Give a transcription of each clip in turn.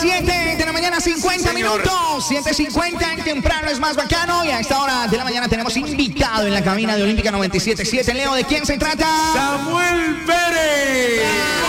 7 de la mañana, 50 minutos. 7:50 en temprano es más bacano. Y a esta hora de la mañana tenemos invitado en la cabina de Olímpica 97.7. Leo, ¿de quién se trata? Samuel Pérez.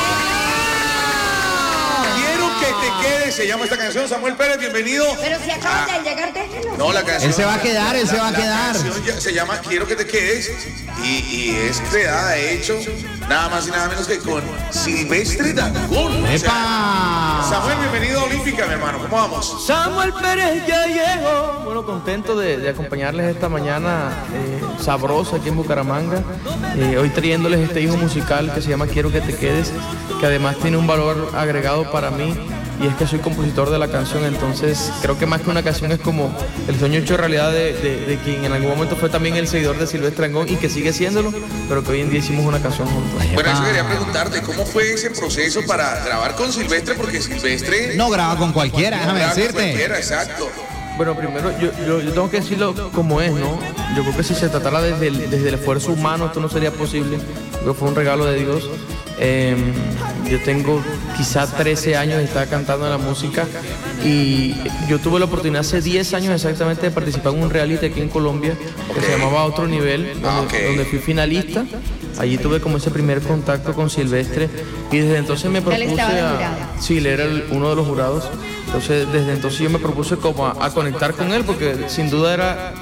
Quiero que te quedes, se llama esta canción. Samuel Pérez, bienvenido. Pero si acabas de llegar, déjelo. No, la canción. Él se va a quedar, él se va a quedar. La canción se llama Quiero que te quedes y es creada, de hecho, nada más y nada menos que con Silvestre Dangond. ¡Epa! Samuel, bienvenido a Olímpica, mi hermano. ¿Cómo vamos? Samuel Pérez ya llegó. Bueno, contento de acompañarles esta mañana sabrosa aquí en Bucaramanga. Hoy trayéndoles este hijo musical que se llama Quiero que te quedes, que además tiene un valor agregado para mí. Y es que soy compositor de la canción, entonces creo que más que una canción es como el sueño hecho realidad de quien en algún momento fue también el seguidor de Silvestre Dangond y que sigue siéndolo, pero que hoy en día hicimos una canción juntos. Bueno, eso quería preguntarte, ¿cómo fue ese proceso para grabar con Silvestre? Porque Silvestre No graba con cualquiera, déjame graba con decirte. cualquiera, exacto. Bueno, primero yo tengo que decirlo como es, ¿no? Yo creo que si se tratara desde el esfuerzo humano esto no sería posible. Creo que fue un regalo de Dios. Yo tengo quizá 13 años de estar cantando en la música y yo tuve la oportunidad hace 10 años exactamente de participar en un reality aquí en Colombia que se llamaba Otro Nivel, donde fui finalista. Allí tuve como ese primer contacto con Silvestre y desde entonces me propuse Sí, él era uno de los jurados. Entonces desde entonces yo me propuse como a conectar con él porque sin duda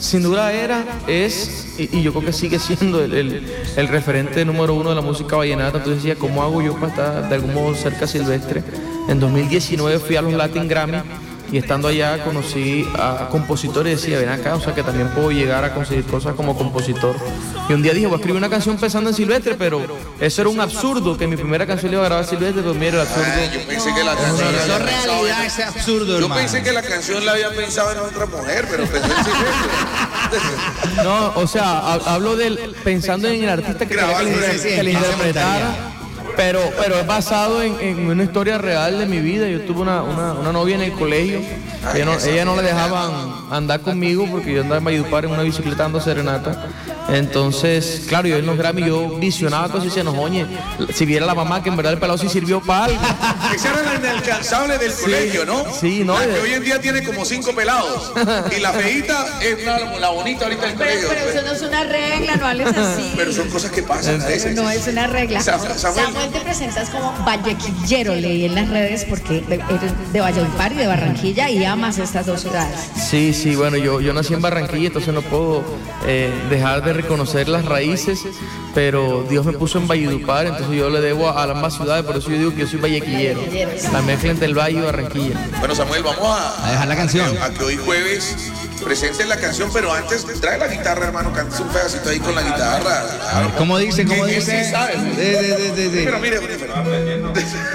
es y yo creo que sigue siendo el referente número uno de la música vallenata. Entonces decía, ¿cómo hago yo para estar de algún modo cerca a Silvestre? En 2019 fui a los Latin Grammy y estando allá conocí a compositores y decía, ven acá, o sea que también puedo llegar a conseguir cosas como compositor. Y un día dije, voy a escribir una canción pensando en Silvestre, pero eso era un absurdo, que mi primera canción le iba a grabar a Silvestre, pero mira el absurdo. Yo pensé que la canción Eso es realidad, ese absurdo, Yo hermano. pensé que la canción la había pensado en otra mujer, pero pensé en Silvestre. No, o sea, hablo pensando en el artista que quería que le interpretara. Pero es basado en una historia real de mi vida. Yo tuve una novia en el colegio. Ella no la dejaban andar conmigo porque yo andaba en Valledupar en una bicicleta dando serenata. Entonces, claro, yo en los Grammy yo visionaba cosas y decía, no, oye, si viera la mamá que en verdad el pelado sí sirvió para algo. Esa era la inalcanzable del colegio, ¿no? Sí, no. La que hoy en día tiene como 5 pelados. Y la feíta es la bonita ahorita del colegio. Pero eso no es una regla, no hables así. Pero son cosas que pasan a veces. No es una regla. Samuel. Samuel, te presentas como vallequillero, leí en las redes, porque eres de Valledupar y de Barranquilla y amas estas dos ciudades. Sí, bueno, yo nací en Barranquilla, entonces no puedo dejar de reconocer las raíces, pero Dios me puso en Valledupar, entonces yo le debo a ambas ciudades, por eso yo digo que yo soy vallequillero, la mezcla entre el Valle y Barranquilla. Bueno, Samuel, vamos A dejar la canción. A que hoy jueves presenten la canción, pero antes trae la guitarra, hermano, cantes un pedacito ahí con la guitarra. ¿Cómo dice? ¿Cómo Que dice? sí sabes. Sí. Pero mire,